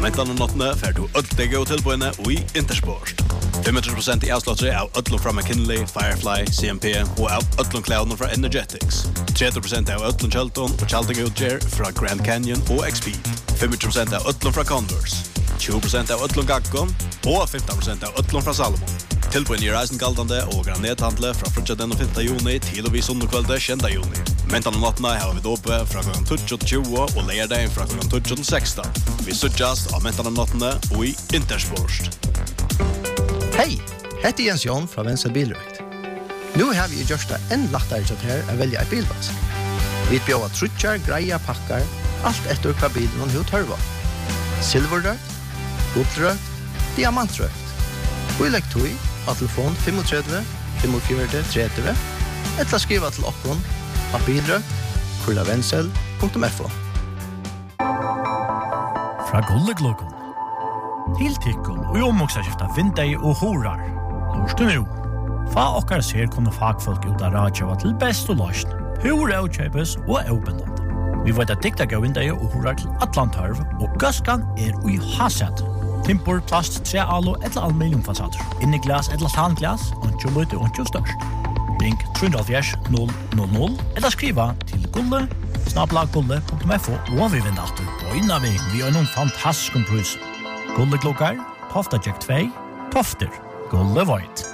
mentene nottene får du ødelig og tilbøyene i Intersport. 25% i avslåttere av ødelig fra McKinley, Firefly, CMP og av ødelig klædene fra Energetics. 30% av ødelig Kjelton og Kjelting Utger fra Grand Canyon og X-Speed. 25% av ødelig fra Converse. 20% av ødelig Gaggon og 15% av ødelig fra Salomon. Tilbøyene i reisen galdende og granethandle fra frutja den 5. juni til og vi sundekvelde 10. juni. Mentene nottene har vi dope fra kl. 20 og leierdagen fra kl. 16. Vi suttjast av mentene nottene og i Intersport. Hei, hette Jens Jon fra Venstre Bilrøkt. Nå har vi gjort det enn lettere til her å velge et bilvask. Vi bjør trutjar, greier, pakker, alt etter hva bilen og hva tørver. Silverrøkt, gullrøkt, diamantrøkt. Og i lektor av telefon 35 45 30 eller skriva til oppgånd av bilrøkt@vensel.fo. Fra Gulleglokon til Tikkun og omoksaskifta vindei og horar. Lorstu nu. Fa okkar ser kunne fagfolk ut av radjava til best og løsn. Hur avkjøpes og avbindende. Vi vet at dikta gav vindei og horar til Atlantarv og gaskan ui hasset. Timpor, plast, trealo eller aluminiumfasader. Inni glas eller tanglas, ontjo løyte ontjo størst. Ring 370 000 eller skriva til gulle@gulle.fo og vi vinner alltid på innavi vi har noen fantastisk pris. Gulle klokkar, Tofta Jack 2, Tofter, Gulle Void.